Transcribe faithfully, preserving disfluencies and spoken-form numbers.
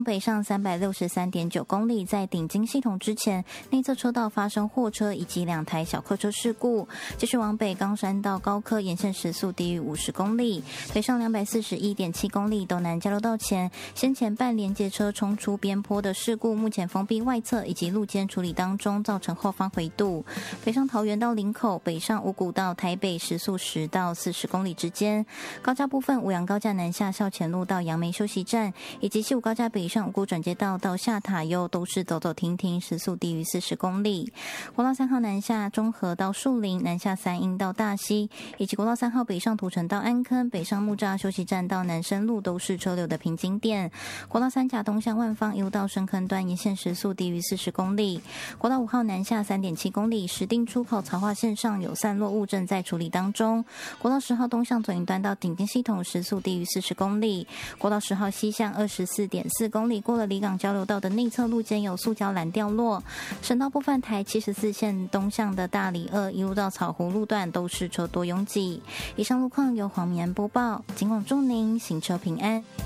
北上三百六十三点九公里，在顶金系统之前，内侧车道发生货车以及两台小客车事故。继续往北，冈山到高科沿线时速低于五十公里。北上两百四十一点七公里，东南交流道前，先前半连接车冲出边坡的事故，目前封闭外侧以及路肩处理当中，造成后方回堵。北上桃园到林口，北上五股到台北时速十到四十公里之间。高架部分，五杨高架南下校前路到杨梅休息站，以及西武高架北上五股转接道到下塔悠都是走走停停，时速低于四十公里。国道三号南下中和到树林，南下三鶯到大溪，以及国道三号北上土城到安坑，北上木栅休息站到南深路都是车流的瓶颈点。国道三甲东向万方一路到深坑段，沿线时速低于四十公里。国道五号南下三点七公里，石碇出口槽化线上有散落物正在处理当中。国道十号东向左营端到顶金系统，时速低于四十公里。国道十号西向二十四点四公里，过了离港交流道的内侧路肩有塑胶栏掉落。省道部分，台七十四线东向的大里二一路到草湖路段都是车多拥挤。以上路况由黄明安播报，尽管祝您行车平安。